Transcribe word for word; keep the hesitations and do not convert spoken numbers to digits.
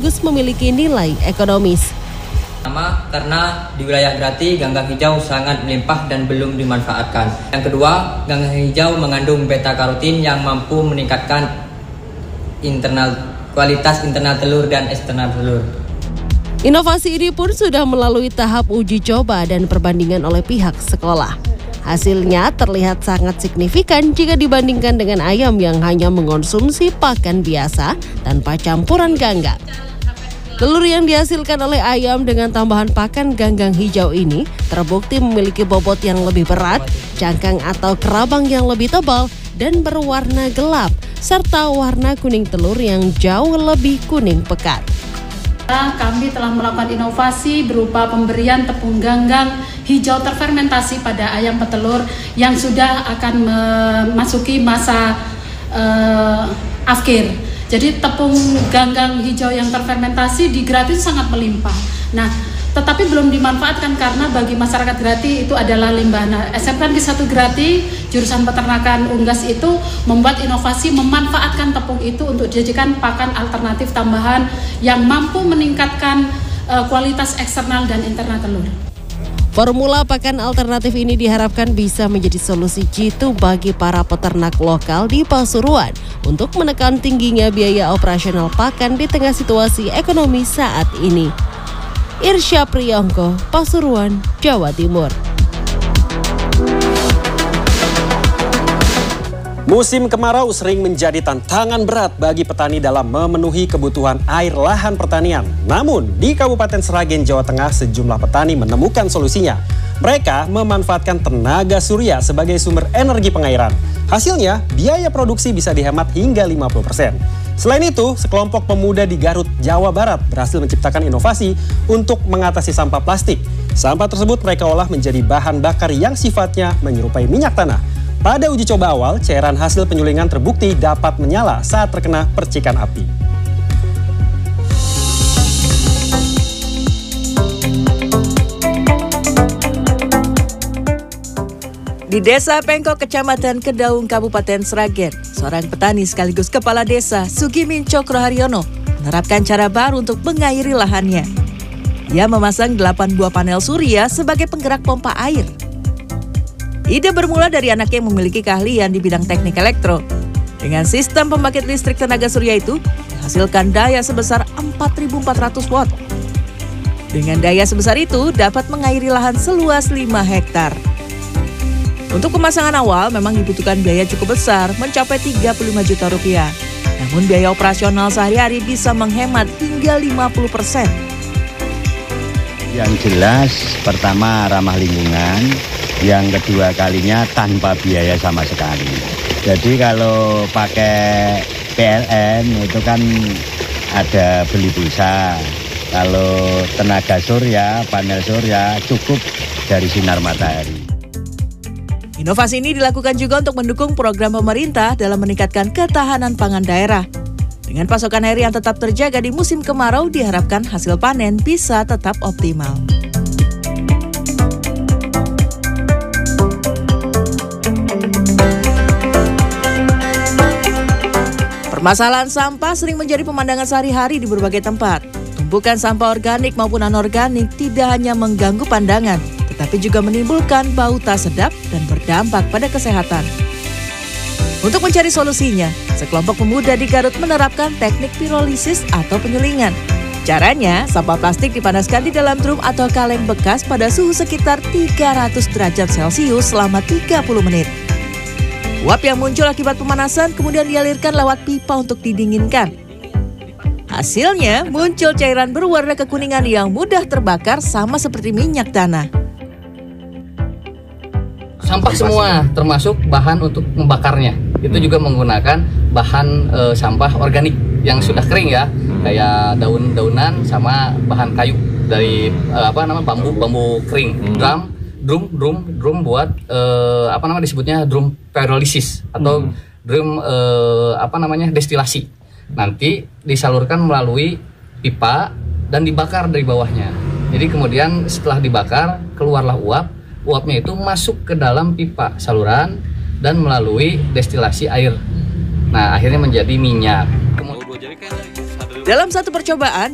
sekaligus memiliki nilai ekonomis. Pertama, karena di wilayah Grati ganggang hijau sangat melimpah dan belum dimanfaatkan. Yang kedua, ganggang hijau mengandung beta karotin yang mampu meningkatkan internal kualitas internal telur dan eksternal telur. Inovasi ini pun sudah melalui tahap uji coba dan perbandingan oleh pihak sekolah. Hasilnya terlihat sangat signifikan jika dibandingkan dengan ayam yang hanya mengonsumsi pakan biasa tanpa campuran ganggang. Telur yang dihasilkan oleh ayam dengan tambahan pakan ganggang hijau ini terbukti memiliki bobot yang lebih berat, cangkang atau kerabang yang lebih tebal, dan berwarna gelap, serta warna kuning telur yang jauh lebih kuning pekat. Kami telah melakukan inovasi berupa pemberian tepung ganggang hijau terfermentasi pada ayam petelur yang sudah akan memasuki masa uh, akhir. Jadi tepung ganggang hijau yang terfermentasi di Grati sangat melimpah. Nah, tetapi belum dimanfaatkan karena bagi masyarakat Grati itu adalah limbah. Nah, S M K Negeri satu Grati jurusan peternakan Unggas itu membuat inovasi memanfaatkan tepung itu untuk dijadikan pakan alternatif tambahan yang mampu meningkatkan uh, kualitas eksternal dan internal telur. Formula pakan alternatif ini diharapkan bisa menjadi solusi jitu bagi para peternak lokal di Pasuruan untuk menekan tingginya biaya operasional pakan di tengah situasi ekonomi saat ini. Irsya Priyongko, Pasuruan, Jawa Timur. Musim kemarau sering menjadi tantangan berat bagi petani dalam memenuhi kebutuhan air lahan pertanian. Namun, di Kabupaten Sragen, Jawa Tengah, sejumlah petani menemukan solusinya. Mereka memanfaatkan tenaga surya sebagai sumber energi pengairan. Hasilnya, biaya produksi bisa dihemat hingga lima puluh persen. Selain itu, sekelompok pemuda di Garut, Jawa Barat berhasil menciptakan inovasi untuk mengatasi sampah plastik. Sampah tersebut mereka olah menjadi bahan bakar yang sifatnya menyerupai minyak tanah. Pada uji coba awal, cairan hasil penyulingan terbukti dapat menyala saat terkena percikan api. Di Desa Pengkok, Kecamatan Kedaung, Kabupaten Sragen, seorang petani sekaligus kepala desa, Sugimin Cokroharyono, menerapkan cara baru untuk mengairi lahannya. Ia memasang delapan buah panel surya sebagai penggerak pompa air. Ide bermula dari anak yang memiliki keahlian di bidang teknik elektro. Dengan sistem pembangkit listrik tenaga surya itu, menghasilkan daya sebesar empat ribu empat ratus watt. Dengan daya sebesar itu, dapat mengairi lahan seluas lima hektar. Untuk pemasangan awal memang dibutuhkan biaya cukup besar, mencapai tiga puluh lima juta rupiah. Namun biaya operasional sehari-hari bisa menghemat hingga lima puluh persen. Yang jelas, pertama ramah lingkungan, yang kedua kalinya tanpa biaya sama sekali. Jadi kalau pakai P L N itu kan ada beli pulsa. Kalau tenaga surya, panel surya cukup dari sinar matahari. Inovasi ini dilakukan juga untuk mendukung program pemerintah dalam meningkatkan ketahanan pangan daerah. Dengan pasokan air yang tetap terjaga di musim kemarau, diharapkan hasil panen bisa tetap optimal. Permasalahan sampah sering menjadi pemandangan sehari-hari di berbagai tempat. Tumpukan sampah organik maupun anorganik tidak hanya mengganggu pandangan, tetapi juga menimbulkan bau tak sedap dan berdampak pada kesehatan. Untuk mencari solusinya, sekelompok pemuda di Garut menerapkan teknik pirolisis atau penyulingan. Caranya, sampah plastik dipanaskan di dalam drum atau kaleng bekas pada suhu sekitar tiga ratus derajat Celcius selama tiga puluh menit. Uap yang muncul akibat pemanasan kemudian dialirkan lewat pipa untuk didinginkan. Hasilnya, muncul cairan berwarna kekuningan yang mudah terbakar sama seperti minyak tanah. Sampah semua, termasuk bahan untuk membakarnya. Itu juga menggunakan bahan e, sampah organik yang sudah kering ya, kayak daun-daunan sama bahan kayu dari e, apa namanya bambu bambu kering. Drum, drum, drum, drum buat e, apa namanya disebutnya drum pyrolysis atau drum e, apa namanya destilasi. Nanti disalurkan melalui pipa dan dibakar dari bawahnya. Jadi kemudian setelah dibakar keluarlah uap. Uapnya itu masuk ke dalam pipa saluran dan melalui destilasi air. Nah, akhirnya menjadi minyak. Dalam satu percobaan,